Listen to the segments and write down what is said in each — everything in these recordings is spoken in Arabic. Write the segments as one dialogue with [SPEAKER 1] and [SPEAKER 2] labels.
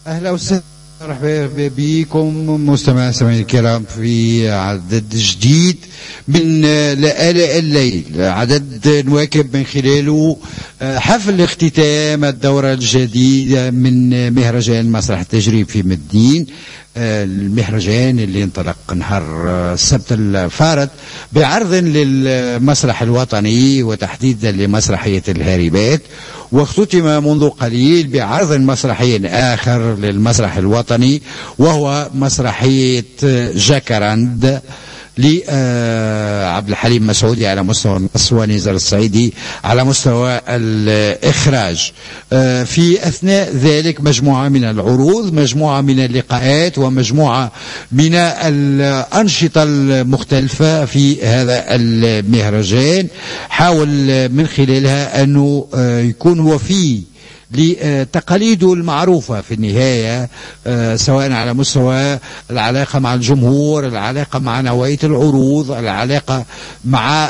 [SPEAKER 1] أهلا وسهلا، مرحبا بكم مستمعينا الكرام في عدد جديد من لآلاء الليل، عدد نواكب من خلاله حفل اختتام الدورة الجديدة من مهرجان مسرح التجريب في مدين. المهرجان اللي انطلق نهار السبت الفارط بعرض للمسرح الوطني وتحديدا لمسرحية الهاربات، واختتم منذ قليل بعرض مسرحي آخر للمسرح الوطني وهو مسرحية جاكراند لعبد الحليم مسعودي على مستوى النص ونزار الصعيدي على مستوى الإخراج. في أثناء ذلك مجموعة من العروض، مجموعة من اللقاءات، ومجموعة من الأنشطة المختلفة في هذا المهرجان، حاول من خلالها أنه يكون وفي لتقاليده المعروفة في النهاية، سواء على مستوى العلاقة مع الجمهور، العلاقة مع نوعية العروض، العلاقة مع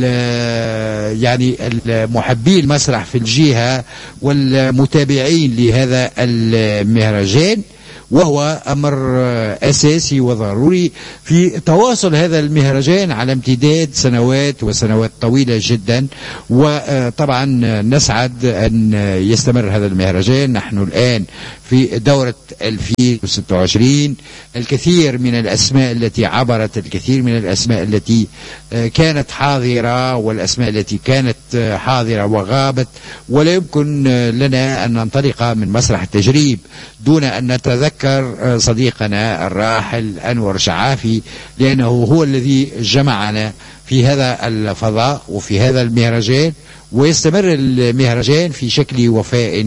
[SPEAKER 1] يعني المحبي المسرح في الجهة والمتابعين لهذا المهرجان، وهو أمر أساسي وضروري في تواصل هذا المهرجان على امتداد سنوات وسنوات طويلة جدا. وطبعا نسعد أن يستمر هذا المهرجان. نحن الآن في دورة 2026، الكثير من الأسماء التي عبرت، الكثير من الأسماء التي كانت حاضرة والأسماء التي كانت حاضرة وغابت، ولا يمكن لنا أن ننطلق من مسرح التجريب دون أن نتذكر صديقنا الراحل أنور شعافي، لأنه هو الذي جمعنا في هذا الفضاء وفي هذا المهرجان، ويستمر المهرجان في شكل وفاء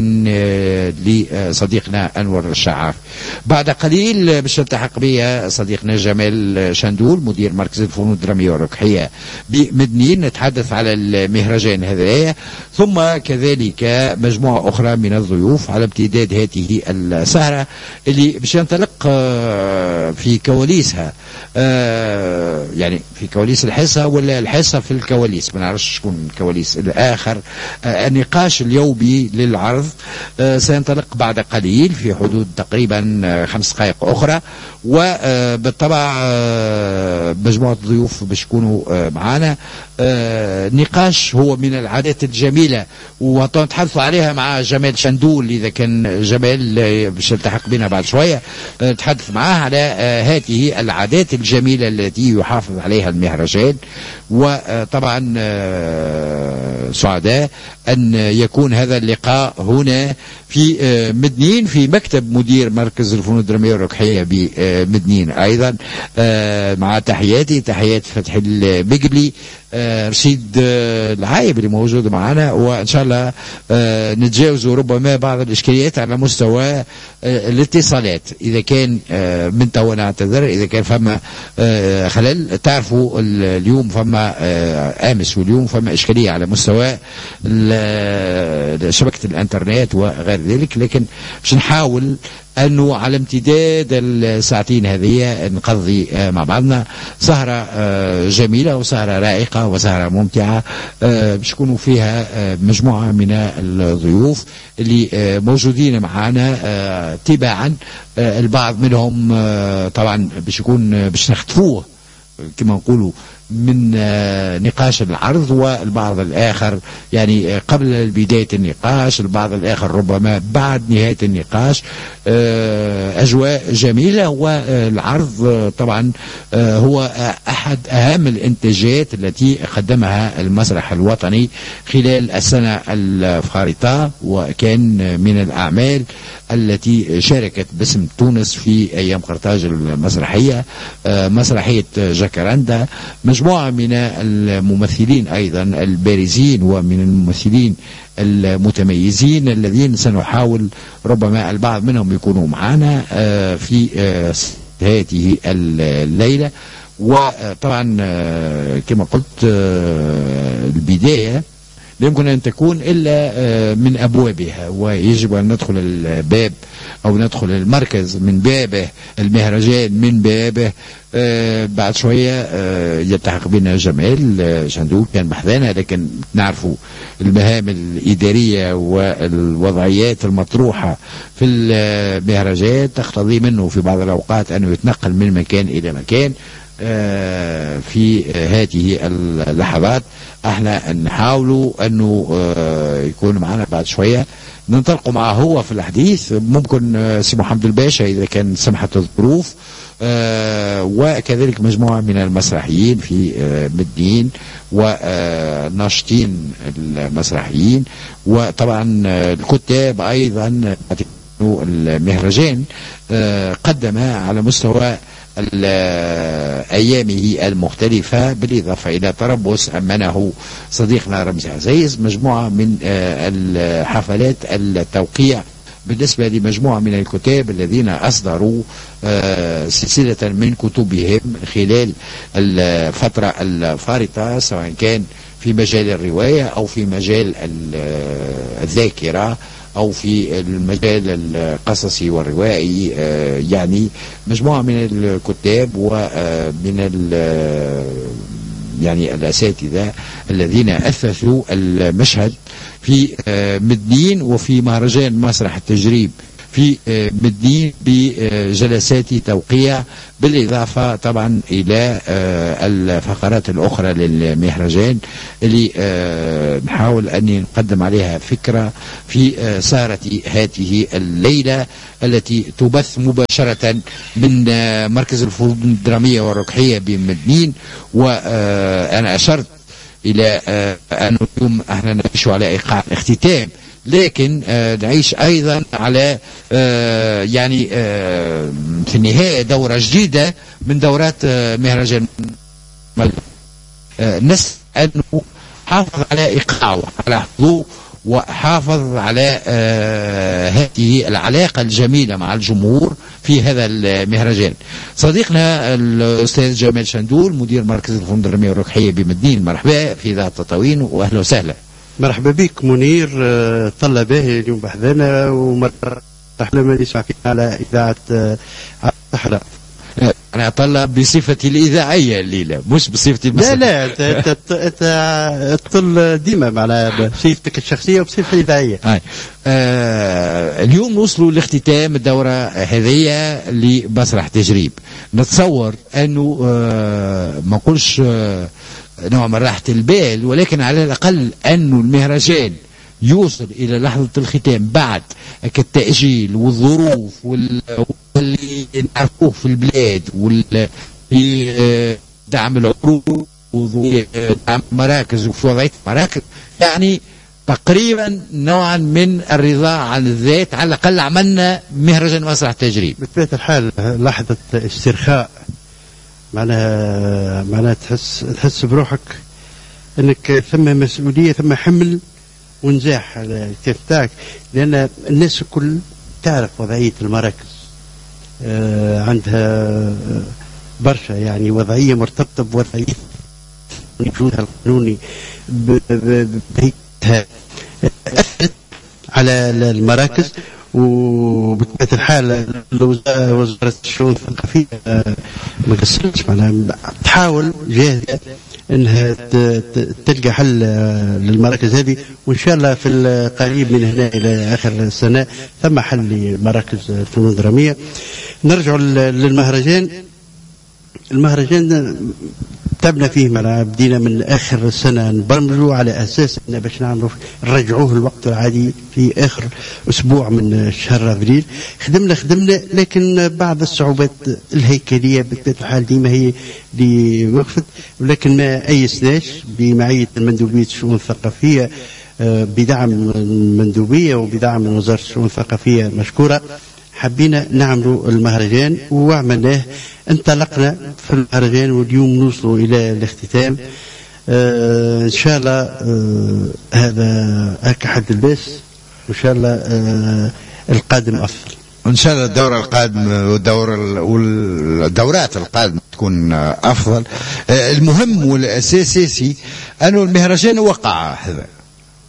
[SPEAKER 1] لصديقنا أنور الشعاف. بعد قليل باش يلتحق بي صديقنا جمال شندول مدير مركز الفنون الدرامية والركحية بمدنين، نتحدث على المهرجان هذا، ثم كذلك مجموعة أخرى من الضيوف على امتداد هذه السهرة اللي باش ينطلق في كواليسها، يعني في كواليس الحصة ولا الحصة في الكواليس، ما نعرفش شكون الكواليس الآخر. النقاش اليومي للعرض سينطلق بعد قليل في حدود تقريبا 5 دقائق أخرى، وبالطبع مجموعة ضيوف باش يكونوا معنا. نقاش هو من العادات الجميلة ونتحدث عليها مع جمال شندول، إذا كان جمال باش يلتحق بنا بعد شوية نتحدث معاه على هذه العادات الجميلة التي يحافظ عليها المهرجان. وطبعا سعداء أن يكون هذا اللقاء هنا في مدنين في مكتب مدير مركز الفنون الدرامية والركحية بمدنين أيضا، مع تحياتي تحيات فتحي المقبلي، رشيد العايب اللي موجود معنا، وإن شاء الله نتجاوزوا ربما بعض الإشكاليات على مستوى الاتصالات. إذا كان من توا نعتذر إذا كان فما خلل. تعرفوا اليوم فما أمس واليوم فما إشكالية على مستوى شبكة الإنترنت وغير ذلك، لكن باش نحاول أنه على امتداد الساعتين هذه نقضي مع بعضنا سهرة جميلة وسهرة رائقة وسهرة ممتعة، باش يكونوا فيها مجموعة من الضيوف اللي موجودين معنا تباعا. البعض منهم طبعا باش يكون باش نختفوه كما نقولوا من نقاش العرض، والبعض الآخر يعني قبل بداية النقاش، البعض الآخر ربما بعد نهاية النقاش. أجواء جميلة، والعرض طبعا هو أحد أهم الإنتاجات التي قدمها المسرح الوطني خلال السنة الفارطة، وكان من الأعمال التي شاركت باسم تونس في أيام قرطاج المسرحية، مسرحية جاكراندا. مجموعة من الممثلين أيضا البارزين ومن الممثلين المتميزين الذين سنحاول ربما البعض منهم يكونوا معنا في هذه الليلة. وطبعا كما قلت البداية لا يمكن أن تكون إلا من أبوابها، ويجب أن ندخل الباب أو ندخل المركز من بابه، المهرجان من بابه. بعد شوية يلتحق بنا جمال شندوق كان بحذانا، لكن نعرفوا المهام الإدارية والوضعيات المطروحة في المهرجان تقتضي منه في بعض الأوقات أنه يتنقل من مكان إلى مكان. في هذه اللحظات احنا نحاولوا أنه يكون معنا بعد شوية، ننطلق معه هو في الحديث. ممكن سي محمد الباشا إذا كان سمحت الظروف، وكذلك مجموعة من المسرحيين في مدين وناشطين المسرحيين، وطبعا الكتاب أيضا. المهرجان قدم على مستوى أيامه المختلفة، بالإضافة إلى تربص أمنه صديقنا رمزي عزيز مجموعة من الحفلات التوقيع بالنسبة لمجموعة من الكتاب الذين أصدروا سلسلة من كتبهم خلال الفترة الفارطة، سواء كان في مجال الرواية أو في مجال الذاكرة أو في المجال القصصي والروائي. يعني مجموعة من الكتاب ومن يعني الأساتذة الذين أثثوا المشهد في مدين وفي مهرجان مسرح التجريب في مدين بجلسات توقيع، بالإضافة طبعا إلى الفقرات الأخرى للمهرجان اللي نحاول أن نقدم عليها فكرة في سارة هذه الليلة التي تبث مباشرة من مركز الفنون الدرامية والرقحية بمدين. وأنا أشرت إلى أن اليوم احنا نعيش على إيقاع اختتام، لكن نعيش أيضا على يعني في النهاية دورة جديدة من دورات مهرجان. نسأل أنه حافظ على إيقاعه على حضوره، وحافظ على هذه العلاقة الجميلة مع الجمهور في هذا المهرجان. صديقنا الأستاذ جمال شندول مدير مركز الفنون الدرامية والرقحية بمدين، مرحبا في ذات التطاوين وأهلا وسهلا.
[SPEAKER 2] مرحبا بك منير، طلع باهي اليوم بحذانا، ومرحبا لما نسمع فينا على إذاعة الصحراء.
[SPEAKER 1] أنا أطلع بصفتي الإذاعية الليلة مش بصفتي
[SPEAKER 2] المسرحية. لا أنت تطل ديما معناها بصفتك الشخصية وبصفتك الإذاعية.
[SPEAKER 1] اليوم نوصلوا لاختتام الدورة هذه لمسرح تجريب. نتصور أنه ما نقولش نوع من راحة البال، ولكن على الأقل أنه المهرجان يوصل إلى لحظة الختام بعد كالتأجيل والظروف واللي نعرفوه في البلاد في دعم العروض ودعم المراكز وفي وضعية المراكز، يعني تقريبا نوعا من الرضا عن الذات. على الأقل عملنا مهرجان مسرح تجريب.
[SPEAKER 2] بطبيعة الحال لحظة استرخاء، معناها تحس بروحك انك ثم مسؤوليه، ثم حمل ونجاح على الكتف تاعك، لان الناس الكل تعرف وضعيه المراكز، عندها برشا يعني وضعيه مرتبطه بوضعيه وجودها القانوني بهيئتها على المراكز. وبطبيعة الحال وزارة الشؤون الثقافية ما قصرتش، معناها تحاول جاهزة انها تلقى حل للمراكز هذه، وان شاء الله في القريب من هنا الى اخر السنة ثم حل لمراكز الفنون الدرامية. نرجع للمهرجان. المهرجان تعبنا فيه، بدينا من اخر السنه نبرمجوا على اساس ان باش نعملوا نرجعوه الوقت العادي في اخر اسبوع من شهر ابريل. خدمنا لكن بعض الصعوبات الهيكليه بطبيعه الحال ديما هي اللي وقفت، ولكن ما ايسناش بمعيه المندوبيه الشؤون الثقافيه بدعم المندوبيه وبدعم من وزاره الشؤون الثقافيه مشكوره. حبينا نعملوا المهرجان وعملناه، انطلقنا في المهرجان، واليوم نوصلوا إلى الاختتام. إن شاء الله هذا هكا حد الباس، وإن شاء الله القادم أفضل.
[SPEAKER 1] إن شاء الله الدورة القادمة والدورات القادمة تكون أفضل. المهم والأساسي أنه المهرجان وقع هذا،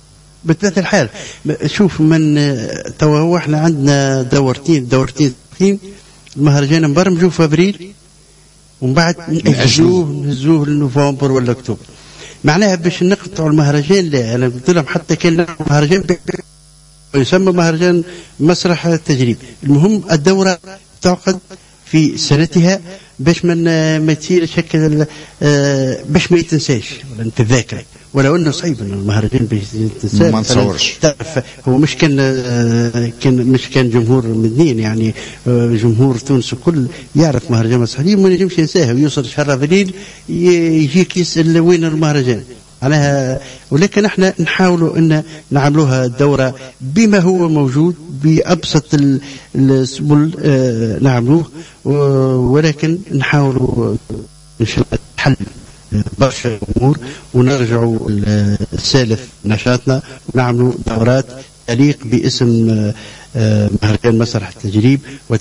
[SPEAKER 2] بطبيعة الحال شوف من توا هو احنا عندنا دورتين المهرجان مبرمجوا في ابريل ومن بعد نهزوه لنوفمبر ولا اكتوبر. معناها باش نقطعوا المهرجان لا، انا قلت لهم حتى كان مهرجان يسمى مهرجان مسرح التجريب، المهم الدورة تعقد في سنتها باش ما تصير شكل باش ما يتنساش ولا نتذاكر، ولو انه صعيب انه المهرجان باش يتنسى
[SPEAKER 1] ما نتصورش.
[SPEAKER 2] هو مش كان جمهور مدنيين يعني جمهور تونس الكل يعرف مهرجان مسرحي ما ينجمش ينساها، ويوصل شهر ابريل يجيك يسال وين المهرجان معناها. ولكن احنا نحاولوا ان نعملوها الدوره بما هو موجود بابسط السبل نعملوه، ولكن نحاولوا ان شاء الله نحل برشا امور ونرجعوا لسالف نشاطنا ونعملوا دورات تليق باسم مهرجان مسرح التجريب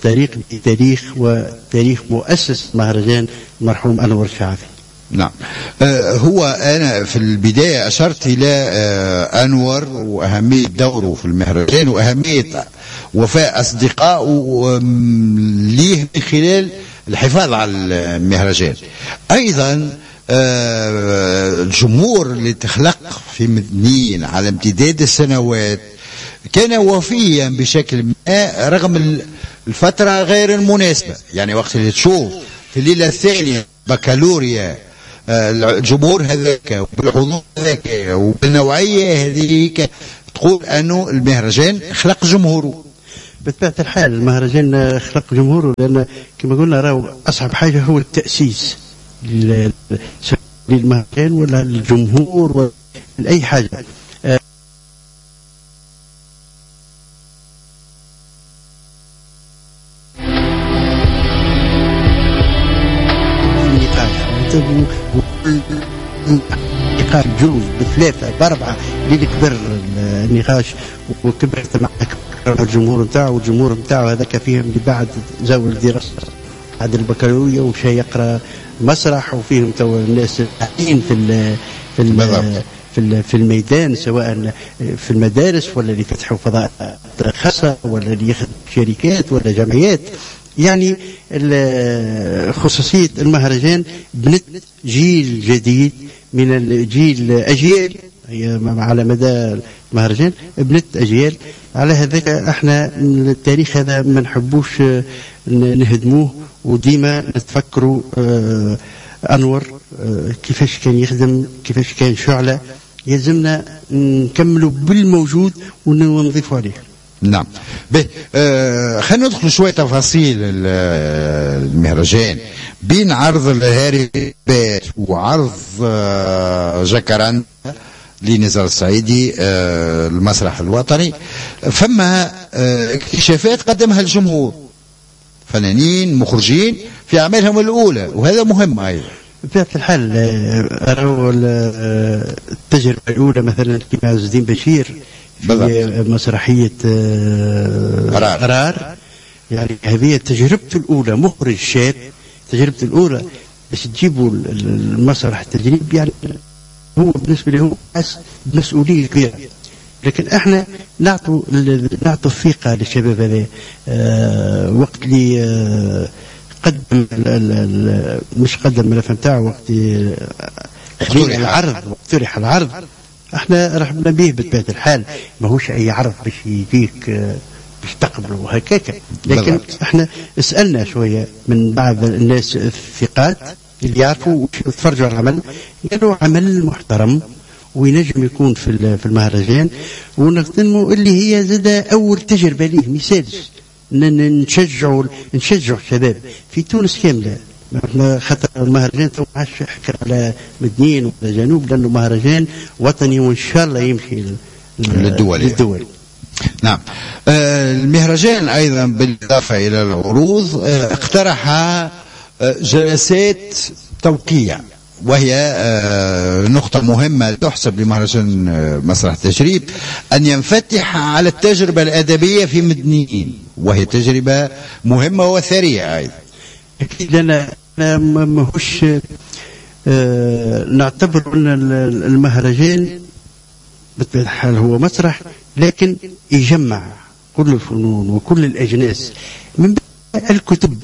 [SPEAKER 2] وتاريخ مؤسس مهرجان المرحوم أنور الشعافي.
[SPEAKER 1] نعم. هو أنا في البداية أشرت إلى أنور وأهمية دوره في المهرجان وأهمية وفاء أصدقائه ليه من خلال الحفاظ على المهرجان. أيضا الجمهور اللي تخلق في مدنيين على امتداد السنوات كان وفيا بشكل ما رغم الفترة غير المناسبة، يعني وقت اللي تشوف في الليلة الثانية بكالوريا الجمهور هذاك وبالحضور هذاك وبالنوعية هذيك تقول أنه المهرجان خلق جمهوره.
[SPEAKER 2] بطبيعة الحال المهرجان خلق جمهوره، لأن كما قلنا راهو أصعب حاجة هو التأسيس للمهرجان ولا الجمهور ولا أي حاجة. نقاش جوز بثلاثة بأربعة اللي كبر النقاش وكبرت مع الجمهور نتاعو، والجمهور نتاعو هذاك فيهم اللي بعد زاول دراسة بعد البكالوريا ومشى يقرأ مسرح، وفيهم تو الناس قاعدين في الميدان سواء في المدارس ولا اللي فتحوا فضاء خاصة ولا اللي يخدم شركات ولا جمعيات. يعني خصوصية المهرجان بنت جيل جديد من الجيل أجيال هي على مدى المهرجان بنت أجيال. على هذاك احنا التاريخ هذا ما نحبوش نهدموه، وديما نتفكروا أنور كيفاش كان يخدم كيفاش كان شعلة، يلزمنا نكملوا بالموجود ونضيفوا عليه.
[SPEAKER 1] نعم. خلينا ندخل شوية تفاصيل المهرجان بين عرض الهاربات وعرض جاكاراندا لنزار الصعيدي المسرح الوطني. فما اكتشافات قدمها الجمهور، فنانين مخرجين في أعمالهم الأولى، وهذا مهم أيضا.
[SPEAKER 2] بطبيعة الحال التجربة الأولى مثلا كما عز الدين بشير في مسرحية قرار، يعني هذه تجربته الأولى، مخرج شاب تجربته الأولى باش تجيبوا المسرح التجريب، يعني هو بالنسبة له مسؤولية كبيرة. لكن احنا نعطوا الثقة للشباب هذا. وقت اللي قدم مش قدم الملف نتاعو، وقت اقترح العرض احنا رحبنا به بطبيعة الحال، ماهوش اي عرض باش يجيك باش تقبله وهكاكا. لكن احنا سألنا شوية من بعض الناس الثقات اللي يعرفوا وتفرجوا على العمل، قالوا عمل محترم وينجم يكون في المهرجان، ونقدموا اللي هي زاد اول تجربة ليه مثالش نشجعوا الشباب في تونس كاملة. خاطر المهرجان تو ما عادش يحكي على مدنين ولا جنوب، لأنه مهرجان وطني وإن شاء الله يمشي للدول.
[SPEAKER 1] نعم. المهرجان أيضا بالإضافة إلى العروض اقترح جلسات توقيع، وهي نقطة مهمة تحسب لمهرجان مسرح التجريب أن ينفتح على التجربة الأدبية في مدنيين، وهي تجربة مهمة وثرية أيضا.
[SPEAKER 2] أكيد أنا ماهوش نعتبر أن المهرجان بطبيعة الحال هو مسرح، لكن يجمع كل الفنون وكل الأجناس من الكتب.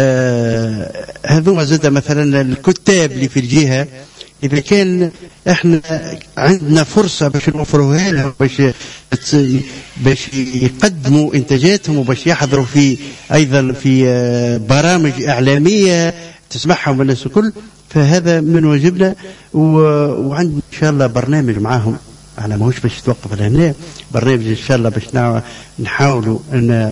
[SPEAKER 2] هذو زاد مثلا الكتاب اللي في الجهة، إذا كان احنا عندنا فرصة باش نوفروها لهم باش يقدموا إنتاجاتهم وباش يحضروا في أيضا في برامج إعلامية تسمعهم الناس الكل، فهذا من واجبنا. وعندنا إن شاء الله برنامج معاهم، أنا ماهوش باش يتوقف لهنا، برنامج إن شاء الله باش نحاولوا أن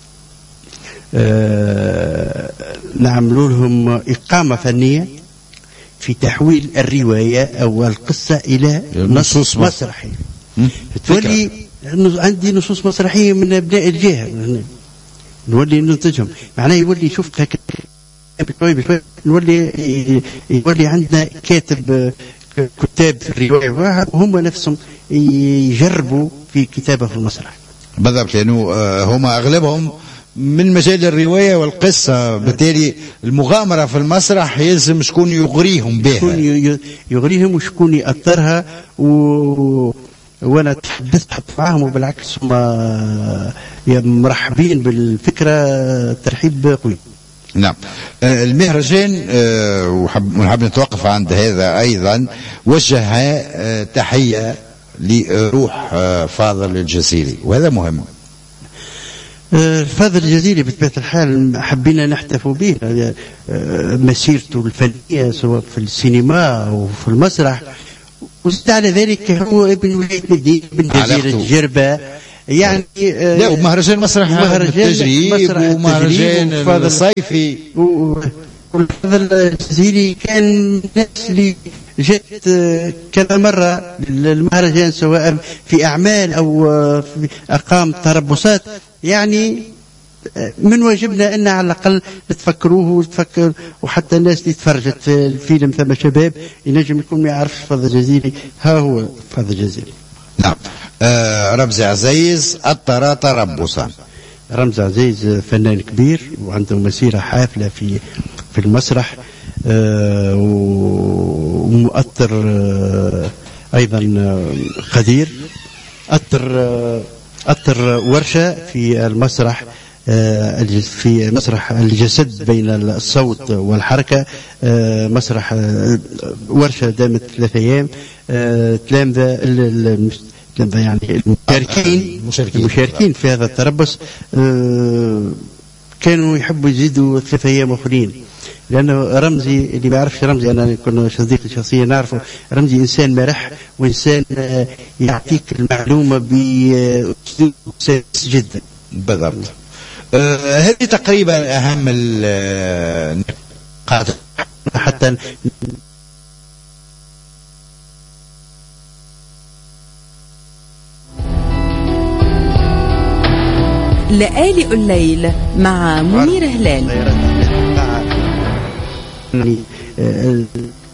[SPEAKER 2] نعملوا لهم إقامة فنية في تحويل الرواية أو القصة إلى نصوص مسرحي. تولي عندي نصوص مسرحية من أبناء الجهة نولي ننتجهم، معناه يولي شفت هكذا بشوي يولي عندنا كاتب كتاب في الرواية وهم نفسهم يجربوا في كتابة في المسرح.
[SPEAKER 1] بالضبط، لأنه هم أغلبهم من مجال الرواية والقصة، بالتالي المغامرة في المسرح يلزم شكون يغريهم بها،
[SPEAKER 2] شكون يغريهم وشكون يأثرها. وانا تحدثت معهم وبالعكس هم مرحبين بالفكرة ترحيب قوي.
[SPEAKER 1] نعم. المهرجان ونحب نتوقف عند هذا أيضا، وجه تحية لروح فاضل الجزيري، وهذا مهم.
[SPEAKER 2] فاضل الجزيري بطبيعة الحال حبينا نحتفوا به، مسيرته الفنية سواء في السينما أو في المسرح، وزاد على ذلك هو ابن ولاية مدينة ابن جزيرة جربة، يعني
[SPEAKER 1] لا، ومهرجان مسرح التجريب ومهرجان الصيفي.
[SPEAKER 2] وفاضل الجزيري كان الناس اللي جت كذا مرة للمهرجان سواء في أعمال أو في أقام تربصات، يعني من واجبنا أن على الأقل نتفكروه وتفكر، وحتى الناس اللي تفرجت في الفيلم ثم شباب ينجم يكون ما يعرفش فاضل الجزيري، ها هو فاضل الجزيري.
[SPEAKER 1] نعم. رمزي عزيز أطر تربصا.
[SPEAKER 2] رمزي عزيز فنان كبير وعنده مسيرة حافلة في المسرح، ومؤثر أيضا قدير. أثر ورشة في المسرح، في مسرح الجسد بين الصوت والحركة، مسرح ورشة دامت 3 أيام. تلامذة يعني المشاركين في هذا التربص كانوا يحبوا يزيدوا 3 أيام أخرين، لأنه رمزي اللي ما يعرفش رمزي، أنا كنا صديقي شخصيا نعرفه، رمزي إنسان مرح وإنسان يعطيك المعلومة بأسلوب سلس جدا.
[SPEAKER 1] بالضبط. هذه تقريبا أهم النقاط.
[SPEAKER 2] حتى
[SPEAKER 3] لآلئ الليل مع منير هلال.